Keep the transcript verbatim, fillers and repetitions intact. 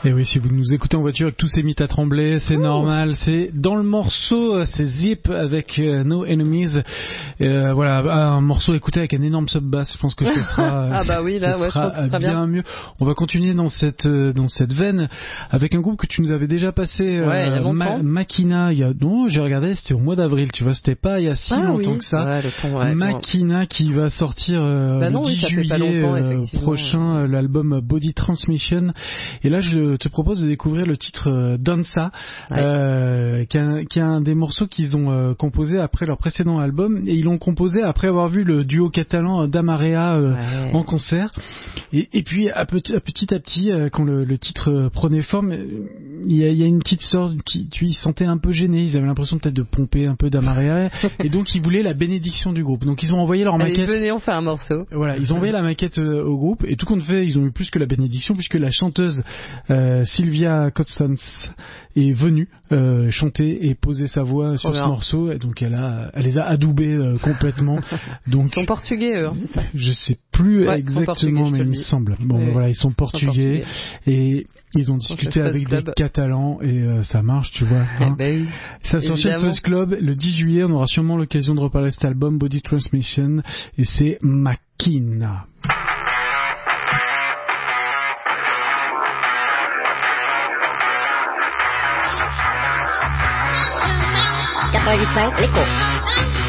Et oui, si vous nous écoutez en voiture et que tout s'est mis à trembler, c'est Ouh. normal. C'est dans le morceau, c'est Zip avec euh, No Enemies. Euh, voilà, un morceau écouté avec un énorme sub bass. Je pense que ce sera, ah bah oui, là, ouais, je pense que ce sera bien, bien mieux. On va continuer dans cette dans cette veine avec un groupe que tu nous avais déjà passé. Ouais, euh, il y a longtemps. Ma- Makina. Il y a non, j'ai regardé, c'était au mois d'avril. Tu vois, c'était pas il y a si ah, longtemps oui. que ça. Ouais, le temps, ouais, Makina bon. qui va sortir euh, bah non, le dix oui, ça juillet fait pas longtemps, euh, prochain, euh, l'album Body Transmission. Et là, je te propose de découvrir le titre euh, Danza, ouais. euh, qui, est qui est un des morceaux qu'ils ont euh, composé après leur précédent album. Et ils l'ont composé après avoir vu le duo catalan Damarea euh, ouais. en concert. Et, et puis, à petit à petit, à petit euh, quand le, le titre prenait forme, il y a, il y a une petite sorte, qui, tu, ils se sentaient un peu gênés. Ils avaient l'impression peut-être de pomper un peu Damarea. Et donc, ils voulaient la bénédiction du groupe. Donc, ils ont envoyé leur Allez, maquette. Venez, on fait un morceau. Voilà, ils ont envoyé la maquette euh, au groupe. Et tout compte fait, ils ont eu plus que la bénédiction, puisque la chanteuse euh, Sylvia Constance est venue euh, chanter et poser sa voix Trop sur bien. ce morceau. Et donc, elle, a, elle les a adoubés euh, complètement. Donc, ils sont portugais, eux, hein, c'est ça. Je sais plus ouais, exactement, mais il me semble. Bon, oui, voilà, ils sont portugais, ils sont portugais. Et ils ont discuté avec des Catalans et euh, ça marche, tu vois. Hein. Ben oui, ça sort sur le Fuzz Club le dix juillet. On aura sûrement l'occasion de reparler de cet album Body Transmission et c'est Makina. quatre-vingt-huit virgule cinq, l'écho.